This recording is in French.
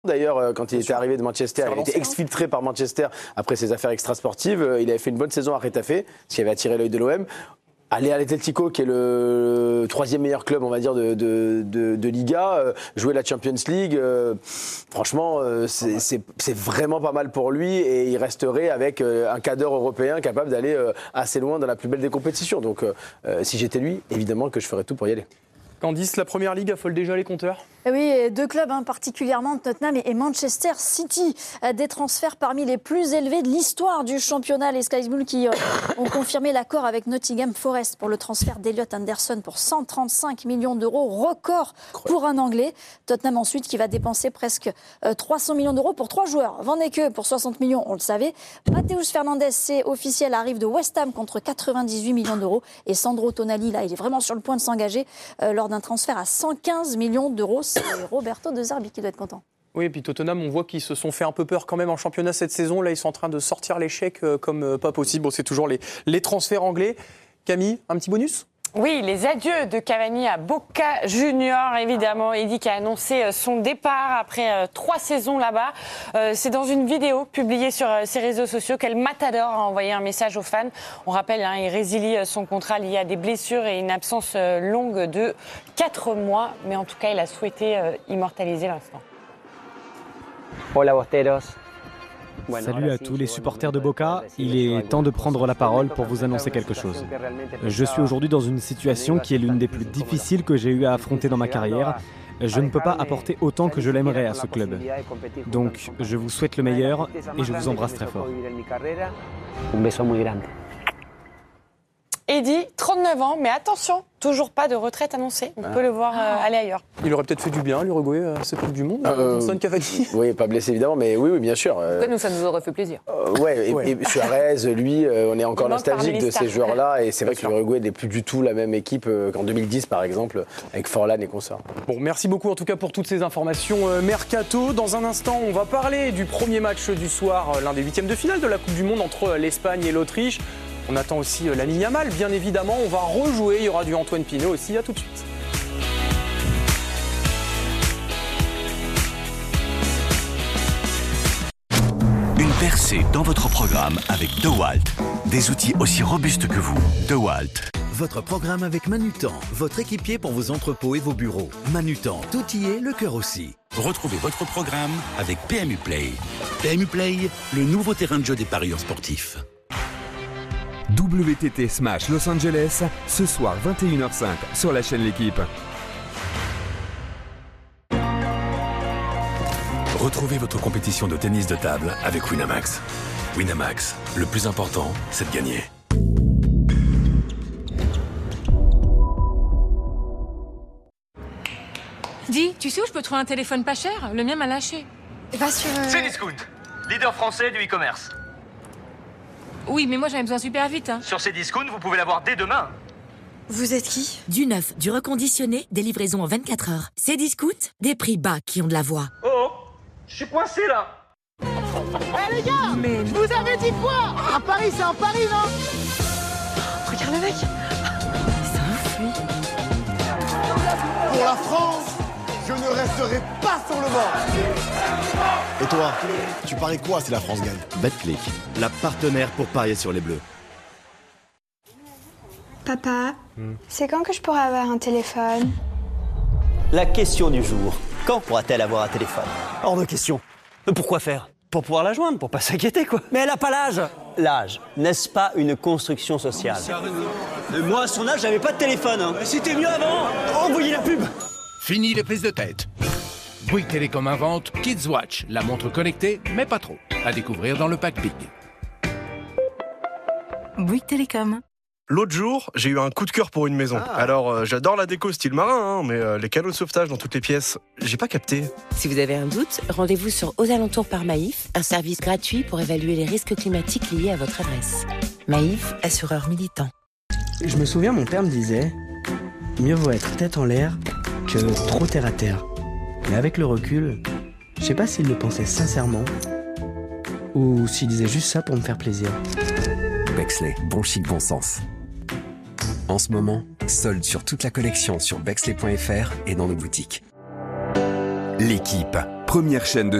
D'ailleurs, quand il était arrivé de Manchester, il a été exfiltré par Manchester après ses affaires extrasportives. Il avait fait une bonne saison à Retafe, ce qui avait attiré l'œil de l'OM. Aller à l'Atlético, qui est le 3e meilleur club, on va dire, de Liga, jouer la Champions League, franchement, c'est vraiment pas mal pour lui et il resterait avec un cadre européen capable d'aller assez loin dans la plus belle des compétitions. Donc, si j'étais lui, évidemment que je ferais tout pour y aller. Candice, la première ligue affole déjà les compteurs ? Oui, 2 clubs particulièrement, Tottenham et Manchester City. Des transferts parmi les plus élevés de l'histoire du championnat. Les Sky Blues qui ont confirmé l'accord avec Nottingham Forest pour le transfert d'Elliot Anderson pour 135 millions d'euros, record pour un Anglais. Tottenham ensuite qui va dépenser presque 300 millions d'euros pour 3 joueurs. Van Dijk pour 60 millions, on le savait. Matheus Fernandes, c'est officiel, arrive de West Ham contre 98 millions d'euros. Et Sandro Tonali, là, il est vraiment sur le point de s'engager lors d'un transfert à 115 millions d'euros. C'est Roberto De Zerbi qui doit être content. Oui, et puis Tottenham, on voit qu'ils se sont fait un peu peur quand même en championnat cette saison. Là, ils sont en train de sortir l'échec comme pas possible. Bon, c'est toujours les transferts anglais. Camille, un petit bonus ? Oui, les adieux de Cavani à Boca Junior, évidemment. Eddie qui a annoncé son départ après 3 saisons là-bas. C'est dans une vidéo publiée sur ses réseaux sociaux qu'El Matador a envoyé un message aux fans. On rappelle, il résilie son contrat lié à des blessures et une absence longue de 4 mois. Mais en tout cas, il a souhaité immortaliser l'instant. Hola, Bosteros. Salut à tous les supporters de Boca, il est temps de prendre la parole pour vous annoncer quelque chose. Je suis aujourd'hui dans une situation qui est l'une des plus difficiles que j'ai eu à affronter dans ma carrière. Je ne peux pas apporter autant que je l'aimerais à ce club. Donc, je vous souhaite le meilleur et je vous embrasse très fort. Un beso muy grande. Eddie, 39 ans, mais attention, toujours pas de retraite annoncée. On peut le voir aller ailleurs. Il aurait peut-être fait du bien, l'Uruguay, cette Coupe du Monde, Edinson Cavani. Oui, pas blessé évidemment, mais oui, bien sûr. Nous, ça nous aurait fait plaisir. Et Suarez, lui, on est encore nostalgique de ces joueurs-là. Et c'est vrai que l'Uruguay n'est plus du tout la même équipe qu'en 2010, par exemple, avec Forlan et consorts. Bon, merci beaucoup en tout cas pour toutes ces informations mercato. Dans un instant, on va parler du premier match du soir, l'un des 8e de finale de la Coupe du Monde entre l'Espagne et l'Autriche. On attend aussi Lamine Yamal, bien évidemment. On va rejouer, il y aura du Antoine Pinot aussi. À tout de suite. Une percée dans votre programme avec DeWalt. Des outils aussi robustes que vous. DeWalt. Votre programme avec Manutan, votre équipier pour vos entrepôts et vos bureaux. Manutan, tout y est, le cœur aussi. Retrouvez votre programme avec PMU Play. PMU Play, le nouveau terrain de jeu des parieurs sportifs. WTT Smash Los Angeles, ce soir 21h05 sur la chaîne L'Équipe. Retrouvez votre compétition de tennis de table avec Winamax. Winamax, le plus important, c'est de gagner. Dis, tu sais où je peux trouver un téléphone pas cher ? Le mien m'a lâché. Va sur... Cdiscount, leader français du e-commerce. Oui, mais moi j'en ai besoin super vite. Sur Cdiscount, vous pouvez l'avoir dès demain. Vous êtes qui ? Du neuf, du reconditionné, des livraisons en 24 heures. Cdiscount, des prix bas qui ont de la voix. Oh, je suis coincé là. Eh les gars, mais je vous avais dit quoi ? À Paris, c'est en Paris, non ? Regarde le mec. C'est un fruit. Pour la France, je ne resterai pas sur le banc. Et toi, tu paries quoi si la France gagne ? Betclic, la partenaire pour parier sur les Bleus. Papa, c'est quand que je pourrai avoir un téléphone ? La question du jour. Quand pourra-t-elle avoir un téléphone ? Hors de question. Pourquoi faire ? Pour pouvoir la joindre, pour pas s'inquiéter, quoi. Mais elle a pas l'âge. L'âge, n'est-ce pas une construction sociale ? Moi, à son âge, j'avais pas de téléphone. C'était mieux avant. Envoyez la pub. Fini les prises de tête. Bouygues Télécom invente Kids Watch, la montre connectée, mais pas trop. À découvrir dans le pack Big. Bouygues Télécom. L'autre jour, j'ai eu un coup de cœur pour une maison. Alors, j'adore la déco style marin, mais les canaux de sauvetage dans toutes les pièces, j'ai pas capté. Si vous avez un doute, rendez-vous sur Aux Alentours par Maïf, un service gratuit pour évaluer les risques climatiques liés à votre adresse. Maïf, assureur militant. Je me souviens, mon père me disait, mieux vaut être tête en l'air que trop terre à terre. Mais avec le recul, je sais pas s'il le pensait sincèrement ou s'il disait juste ça pour me faire plaisir. Bexley, bon chic, bon sens. En ce moment, solde sur toute la collection sur bexley.fr et dans nos boutiques. L'équipe, première chaîne de